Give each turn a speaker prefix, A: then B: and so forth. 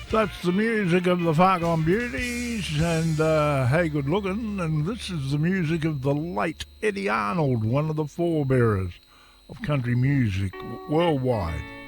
A: That's the music of the Fargone Beauties and Hey Good Looking, and this is the music of the late Eddie Arnold, one of the forebearers of country music worldwide.